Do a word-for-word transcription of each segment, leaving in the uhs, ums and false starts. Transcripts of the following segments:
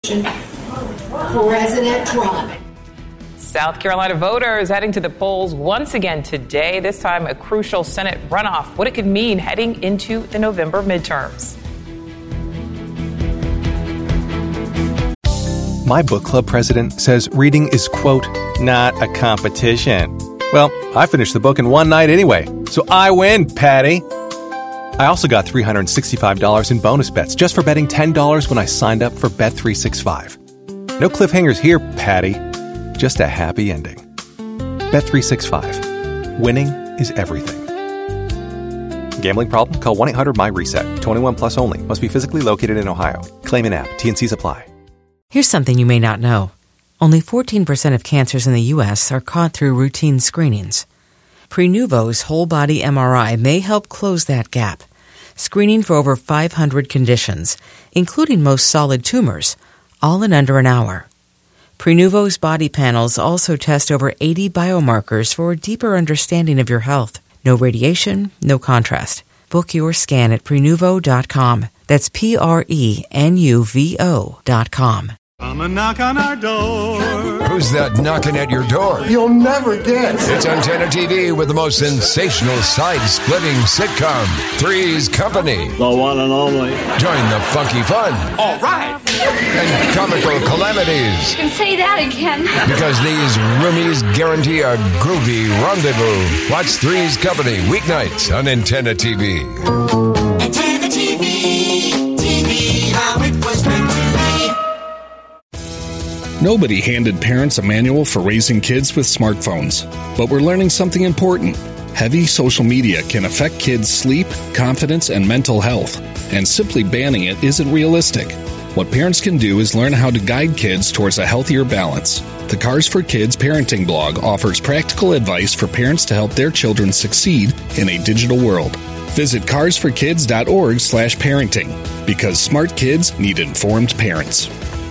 President Trump. South Carolina voters heading to the polls once again today, this time a crucial Senate runoff, what it could mean heading into the November midterms. My book club president says reading is, quote, not a competition. Well, I finished the book in one night anyway, so I win, Patty. I also got three hundred sixty-five dollars in bonus bets just for betting ten dollars when I signed up for Bet three sixty-five. No cliffhangers here, Patty. Just a happy ending. Bet three sixty-five. Winning is everything. Gambling problem? Call one eight hundred M Y RESET. twenty-one plus only. Must be physically located in Ohio. Claim in app. T and C's apply. Here's something you may not know. Only fourteen percent of cancers in the U S are caught through routine screenings. Prenuvo's whole-body M R I may help close that gap, screening for over five hundred conditions, including most solid tumors, all in under an hour. Prenuvo's body panels also test over eighty biomarkers for a deeper understanding of your health. No radiation, no contrast. Book your scan at Prenuvo dot com. That's P R E N U V O dot com. Come and knock on our door. Who's that knocking at your door? You'll never guess. It's Antenna T V with the most sensational side-splitting sitcom, Three's Company. The one and only. Join the funky fun. All right. And comical calamities. You can say that again. Because these roomies guarantee a groovy rendezvous. Watch Three's Company weeknights on Antenna T V. Antenna T V. T V, how it was meant to be. Nobody handed parents a manual for raising kids with smartphones. But we're learning something important. Heavy social media can affect kids' sleep, confidence, and mental health. And simply banning it isn't realistic. What parents can do is learn how to guide kids towards a healthier balance. The Cars for Kids parenting blog offers practical advice for parents to help their children succeed in a digital world. Visit cars for kids dot org slash parenting, because smart kids need informed parents.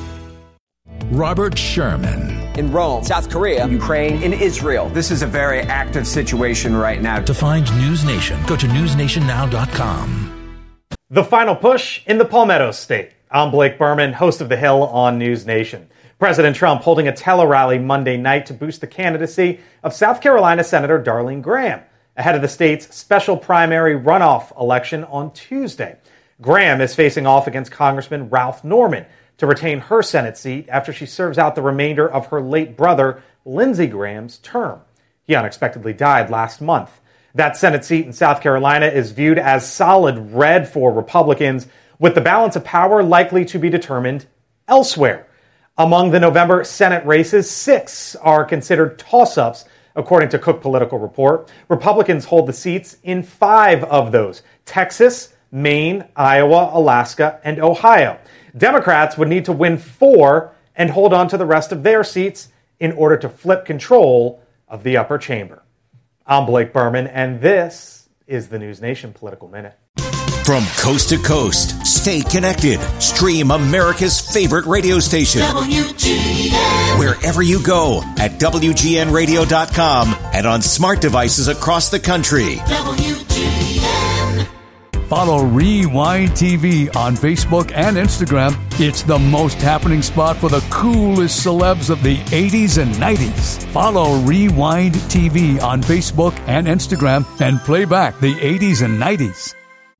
Robert Sherman. In Rome, South Korea, Ukraine, in Israel. This is a very active situation right now. To find News Nation, go to news nation now dot com. The final push in the Palmetto State. I'm Blake Berman, host of The Hill on News Nation. President Trump holding a tele-rally Monday night to boost the candidacy of South Carolina Senator Darlene Graham ahead of the state's special primary runoff election on Tuesday. Graham is facing off against Congressman Ralph Norman to retain her Senate seat after she serves out the remainder of her late brother, Lindsey Graham's term. He unexpectedly died last month. That Senate seat in South Carolina is viewed as solid red for Republicans, with the balance of power likely to be determined elsewhere. Among the November Senate races, six are considered toss-ups, according to Cook Political Report. Republicans hold the seats in five of those: Texas, Maine, Iowa, Alaska, and Ohio. Democrats would need to win four and hold on to the rest of their seats in order to flip control of the upper chamber. I'm Blake Berman, and this is the News Nation Political Minute. From coast to coast, stay connected. Stream America's favorite radio station. W G N. Wherever you go at W G N radio dot com and on smart devices across the country. W G N. Follow Rewind T V on Facebook and Instagram. It's the most happening spot for the coolest celebs of the eighties and nineties. Follow Rewind T V on Facebook and Instagram and play back the eighties and nineties.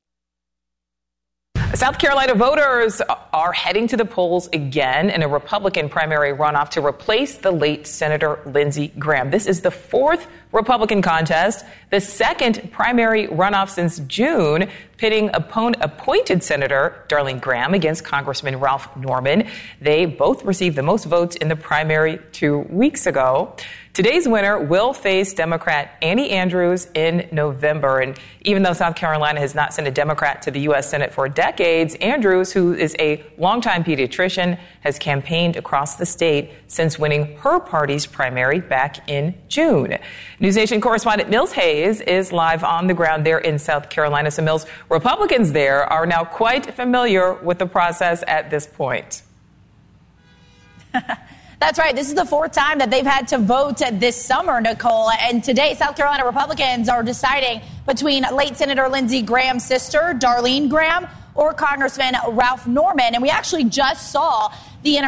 South Carolina voters are heading to the polls again in a Republican primary runoff to replace the late Senator Lindsey Graham. This is the fourth Republican contest, the second primary runoff since June, pitting appointed Senator Darlene Graham against Congressman Ralph Norman. They both received the most votes in the primary two weeks ago. Today's winner will face Democrat Annie Andrews in November. And even though South Carolina has not sent a Democrat to the U S Senate for decades, Andrews, who is a longtime pediatrician, has campaigned across the state since winning her party's primary back in June. News Nation correspondent Mills Hayes is live on the ground there in South Carolina. So, Mills, Republicans there are now quite familiar with the process at this point. That's right. This is the fourth time that they've had to vote this summer, Nicole. And today, South Carolina Republicans are deciding between late Senator Lindsey Graham's sister, Darlene Graham, or Congressman Ralph Norman. And we actually just saw the